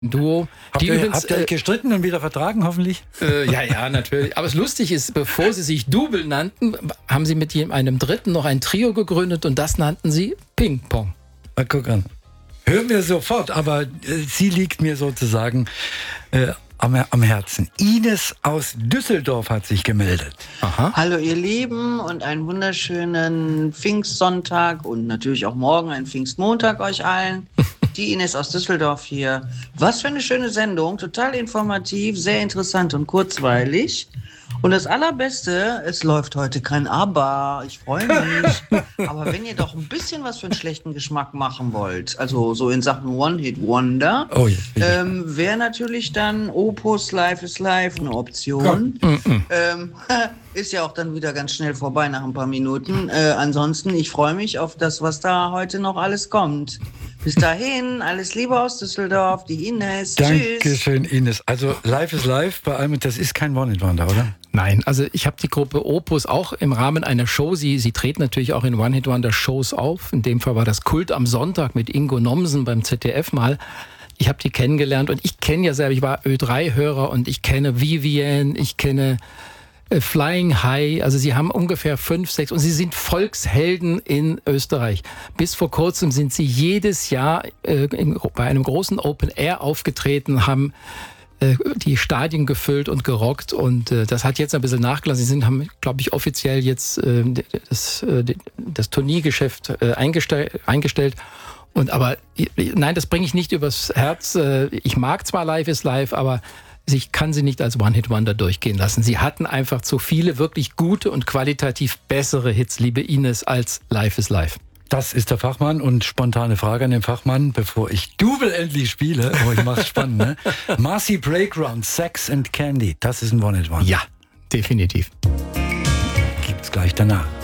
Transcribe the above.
Duo. Habt ihr euch gestritten und wieder vertragen, hoffentlich? Ja, natürlich. Aber es lustig ist, bevor sie sich Double nannten, haben sie mit einem Dritten noch ein Trio gegründet und das nannten sie Ping Pong. Mal gucken. Hören wir sofort, aber sie liegt mir sozusagen am Herzen. Ines aus Düsseldorf hat sich gemeldet. Aha. Hallo ihr Lieben und einen wunderschönen Pfingstsonntag und natürlich auch morgen einen Pfingstmontag euch allen. Die Ines aus Düsseldorf hier. Was für eine schöne Sendung, total informativ, sehr interessant und kurzweilig. Und das Allerbeste, es läuft heute kein Aber. Ich freue mich. Aber wenn ihr doch ein bisschen was für einen schlechten Geschmack machen wollt, also so in Sachen One-Hit-Wonder, wäre natürlich dann Opus Life is Life eine Option. Ist ja auch dann wieder ganz schnell vorbei nach ein paar Minuten. Ansonsten, ich freue mich auf das, was da heute noch alles kommt. Bis dahin, alles Liebe aus Düsseldorf, die Ines. Dankeschön, Ines. Also Life is Life, bei allem, das ist kein One-Hit-Wonder, oder? Nein, also ich habe die Gruppe Opus auch im Rahmen einer Show. Sie treten natürlich auch in One-Hit-Wonder-Shows auf. In dem Fall war das Kult am Sonntag mit Ingo Nomsen beim ZDF mal. Ich habe die kennengelernt und ich kenne ja selber, ich war Ö3-Hörer und ich kenne Vivienne, ich kenne Flying High, also sie haben ungefähr 5, 6 und sie sind in Österreich. Bis vor kurzem sind sie jedes Jahr bei einem großen Open Air aufgetreten, haben die Stadien gefüllt und gerockt und das hat jetzt ein bisschen nachgelassen. Haben, glaube ich, offiziell jetzt das Turniergeschäft eingestellt. Aber nein, das bringe ich nicht übers Herz. Ich mag zwar Life is Life, aber ich kann sie nicht als One-Hit-Wonder durchgehen lassen. Sie hatten einfach zu viele wirklich gute und qualitativ bessere Hits, liebe Ines, als Life is Life. Das ist der Fachmann und spontane Frage an den Fachmann, bevor ich Double endlich spiele. Oh, ich mach's spannend, ne? Marcy Playground, Sex and Candy, das ist ein One-Hit-Wonder. Ja, definitiv. Gibt's gleich danach.